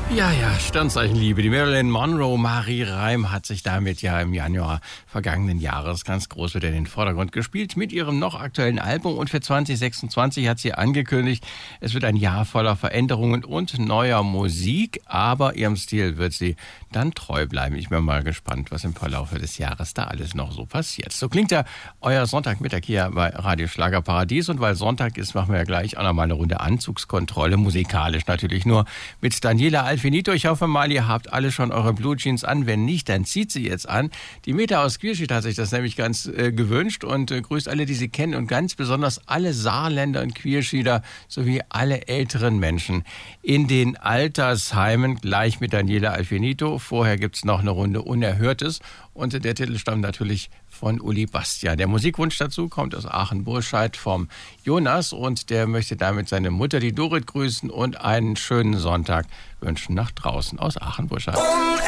Ja, Sternzeichen Liebe. Die Marilyn Monroe, Marie Reim, hat sich damit ja im Januar vergangenen Jahres ganz groß wieder in den Vordergrund gespielt mit ihrem noch aktuellen Album. Und für 2026 hat sie angekündigt, es wird ein Jahr voller Veränderungen und neuer Musik. Aber ihrem Stil wird sie dann treu bleiben. Ich bin mal gespannt, was im Verlauf des Jahres da alles noch so passiert. So klingt ja euer Sonntagmittag hier bei Radio Schlagerparadies. Und weil Sonntag ist, machen wir ja gleich auch nochmal eine Runde Anzugskontrolle. Musikalisch natürlich nur mit Daniela Alfinito. Ich hoffe mal, ihr habt alle schon eure Blue Jeans an. Wenn nicht, dann zieht sie jetzt an. Die Meta aus Quierschied hat sich das nämlich ganz gewünscht und grüßt alle, die sie kennen und ganz besonders alle Saarländer und Quierschieder sowie alle älteren Menschen in den Altersheimen. Gleich mit Daniela Alfinito. Vorher gibt's noch eine Runde Unerhörtes und der Titel stammt natürlich von Uli Bastian. Der Musikwunsch dazu kommt aus Aachen-Burscheid vom Jonas und der möchte damit seine Mutter, die Dorit, grüßen und einen schönen Sonntag wünschen nach draußen aus Aachen-Burscheid.